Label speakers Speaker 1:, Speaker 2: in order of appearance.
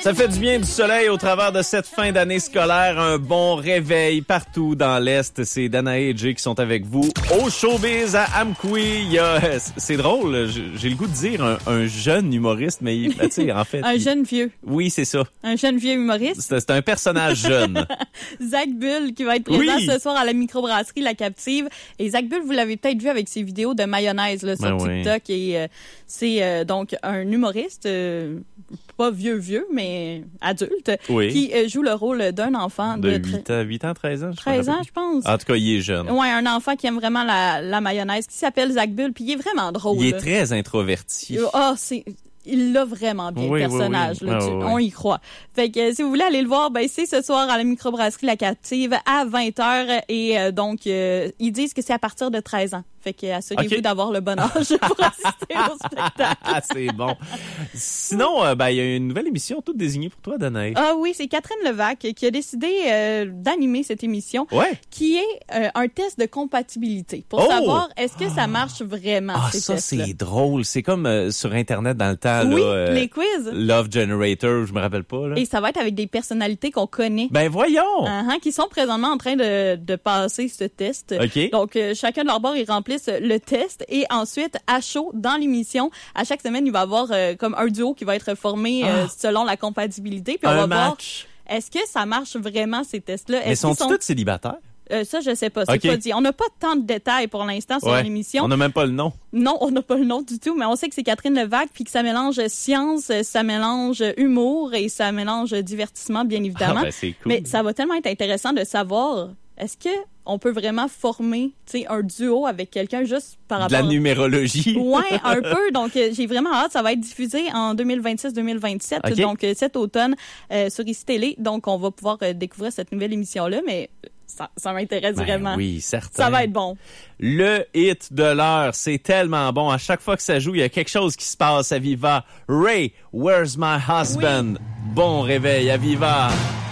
Speaker 1: Ça fait du bien du soleil au travers de cette fin d'année scolaire. Un bon réveil partout dans l'Est. C'est Danae et Jay qui sont avec vous au Showbiz à Amqui. C'est drôle, j'ai le goût de dire un jeune humoriste, mais tu sais, en fait...
Speaker 2: jeune vieux.
Speaker 1: Oui, c'est ça.
Speaker 2: Un jeune vieux humoriste.
Speaker 1: C'est un personnage jeune.
Speaker 2: Zach Bull qui va être présent ce soir à la microbrasserie La Captive. Et Zach Bull, vous l'avez peut-être vu avec ses vidéos de mayonnaise là, sur TikTok. Oui. Et c'est donc un humoriste, pas vieux, mais adulte, qui joue le rôle d'un enfant
Speaker 1: de 8 ans, 13 ans.
Speaker 2: 13 ans, je pense.
Speaker 1: En tout cas, il est jeune.
Speaker 2: Ouais, un enfant qui aime vraiment la mayonnaise, qui s'appelle Zach Bull, puis il est vraiment drôle.
Speaker 1: Il est très introverti.
Speaker 2: Il l'a vraiment bien, le personnage.
Speaker 1: Oui.
Speaker 2: Là, on y croit. Fait que si vous voulez aller le voir, c'est ce soir à la microbrasserie La Captive à 20h. Et donc, ils disent que c'est à partir de 13 ans. Fait que assurez-vous d'avoir le bon âge pour assister au spectacle.
Speaker 1: C'est bon. Sinon, il y a une nouvelle émission toute désignée pour toi, Danae.
Speaker 2: Ah oui, c'est Catherine Levac qui a décidé d'animer cette émission, qui est un test de compatibilité pour savoir est-ce que ça marche vraiment, ces
Speaker 1: ça,
Speaker 2: tests-là.
Speaker 1: C'est drôle. C'est comme sur Internet dans le temps.
Speaker 2: Oui,
Speaker 1: là,
Speaker 2: les quiz.
Speaker 1: Love Generator, je me rappelle pas. Là.
Speaker 2: Et ça va être avec des personnalités qu'on connaît.
Speaker 1: Ben voyons!
Speaker 2: Qui sont présentement en train de passer ce test.
Speaker 1: Okay.
Speaker 2: Donc, chacun de leur bord, ils remplissent le test. Et ensuite, à chaud, dans l'émission, à chaque semaine, il va y avoir comme un duo qui va être formé selon la compatibilité. Puis on va voir, est-ce que ça marche vraiment, ces tests-là?
Speaker 1: Mais sont-ils tous célibataires?
Speaker 2: Ça, je sais pas. C'est pas dit. On n'a pas tant de détails pour l'instant sur l'émission.
Speaker 1: On n'a même pas le nom.
Speaker 2: Non, on n'a pas le nom du tout, mais on sait que c'est Catherine Levac, puis que ça mélange science, ça mélange humour et ça mélange divertissement, bien évidemment.
Speaker 1: C'est cool.
Speaker 2: Mais ça va tellement être intéressant de savoir, est-ce que on peut vraiment former, un duo avec quelqu'un juste par rapport...
Speaker 1: De la numérologie.
Speaker 2: Ouais, un peu. Donc, j'ai vraiment hâte. Ça va être diffusé en 2026-2027. Donc, cet automne, sur ICI Télé. Donc, on va pouvoir découvrir cette nouvelle émission-là, mais... Ça m'intéresse vraiment.
Speaker 1: Oui, certain.
Speaker 2: Ça va être bon.
Speaker 1: Le hit de l'heure, c'est tellement bon. À chaque fois que ça joue, il y a quelque chose qui se passe. Aviva. Ray, Where's My Husband? Oui. Bon réveil, Aviva.